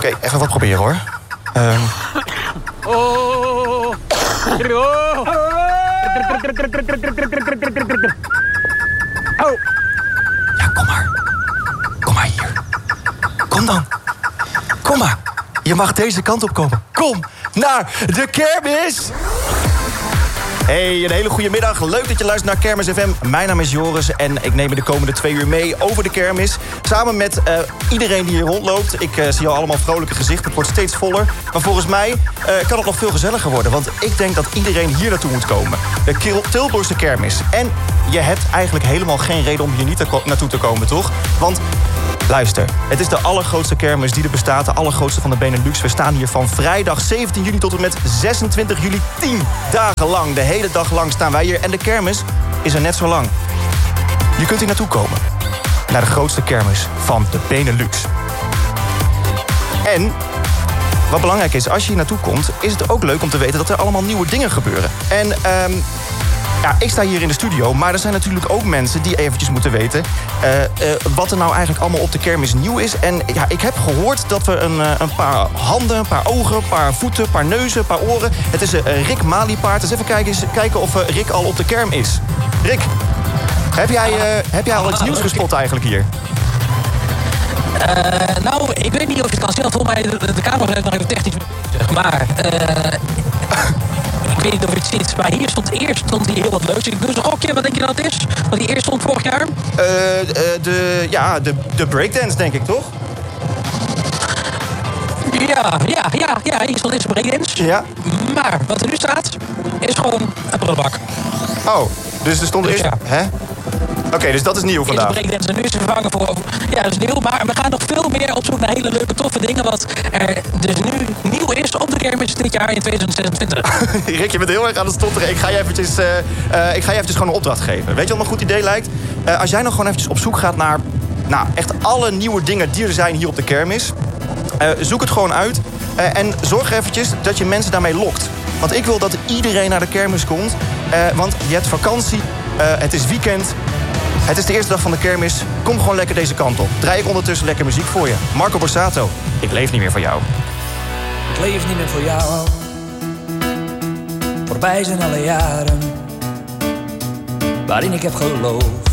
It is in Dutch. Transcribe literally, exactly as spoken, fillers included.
Oké, okay, even wat proberen hoor. Um... Oh. Ja, kom maar. Kom maar hier. Kom dan. Kom maar. Je mag deze kant op komen. Kom naar de kermis. Hey, een hele goede middag. Leuk dat je luistert naar Kermis F M. Mijn naam is Joris en ik neem je de komende twee uur mee over de kermis. Samen met uh, iedereen die hier rondloopt. Ik uh, zie al allemaal vrolijke gezichten. Het wordt steeds voller. Maar volgens mij uh, kan het nog veel gezelliger worden. Want ik denk dat iedereen hier naartoe moet komen. De Tilburgse kermis. En je hebt eigenlijk helemaal geen reden om hier niet te naartoe te komen, toch? Want... luister, het is de allergrootste kermis die er bestaat. De allergrootste van de Benelux. We staan hier van vrijdag zeventien juli tot en met zesentwintig juli. tien dagen lang. De hele dag lang staan wij hier. En de kermis is er net zo lang. Je kunt hier naartoe komen. Naar de grootste kermis van de Benelux. En... wat belangrijk is, als je hier naartoe komt... is het ook leuk om te weten dat er allemaal nieuwe dingen gebeuren. En... Um, ja, ik sta hier in de studio, maar er zijn natuurlijk ook mensen die eventjes moeten weten... Uh, uh, wat er nou eigenlijk allemaal op de kermis nieuw is. En ja, ik heb gehoord dat we een, uh, een paar handen, een paar ogen, een paar voeten, een paar neuzen, een paar oren... Het is een uh, Rick Maliepaard. Dus even kijken, kijken of uh, Rick al op de kerm is. Rick, heb jij, uh, heb jij al iets nieuws gespot eigenlijk hier? Uh, nou, ik weet niet of je het kan zien. Volgens mij, de, de camera heeft nog even technisch bezig. Maar... Uh, ik weet niet of je het ziet, maar hier stond eerst stond hier heel wat leuks. Ik doe eens een gokje, wat denk je dat het is? Wat hier eerst stond vorig jaar? Uh, uh, de, ja, de, de breakdance, denk ik, toch? Ja, ja, ja, ja, hier stond eerst de breakdance. Ja. Maar wat er nu staat, is gewoon een prullenbak. Oh, dus er stond dus eerst... ja. Hè? Oké, okay, dus dat is nieuw vandaag. Is de breakdance en nu is ze vervangen voor... Ja, dat is nieuw, maar we gaan nog veel meer op zoek naar hele leuke, toffe dingen... wat er dus nu nieuw is op de kermis dit jaar in tweeduizend zesentwintig. Rick, je bent heel erg aan het stotteren. Ik ga je eventjes, uh, uh, ik ga je eventjes gewoon een opdracht geven. Weet je wat me een goed idee lijkt? Uh, als jij nog gewoon eventjes op zoek gaat naar... nou, echt alle nieuwe dingen die er zijn hier op de kermis... Uh, zoek het gewoon uit uh, en zorg eventjes dat je mensen daarmee lokt. Want ik wil dat iedereen naar de kermis komt. Uh, want je hebt vakantie, uh, het is weekend... Het is de eerste dag van de kermis. Kom gewoon lekker deze kant op. Draai ik ondertussen lekker muziek voor je. Marco Borsato, ik leef niet meer voor jou. Ik leef niet meer voor jou. Voorbij zijn alle jaren waarin ik heb geloofd